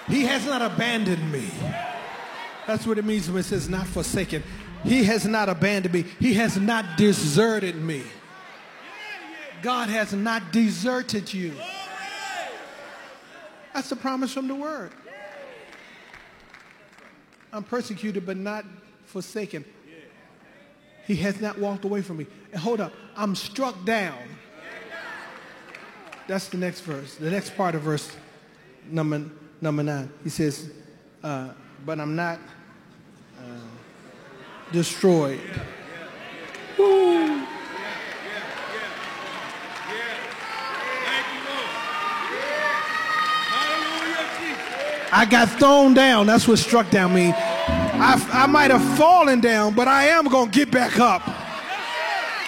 He has not abandoned me. That's what it means when it says not forsaken. He has not abandoned me. He has not deserted me. God has not deserted you. That's the promise from the word. I'm persecuted but not forsaken. He has not walked away from me. And hold up, I'm struck down. That's the next verse. The next part of verse number 9. He says, but I'm not destroyed. Woo. I got thrown down. That's what struck down means. I might have fallen down, but I am going to get back up.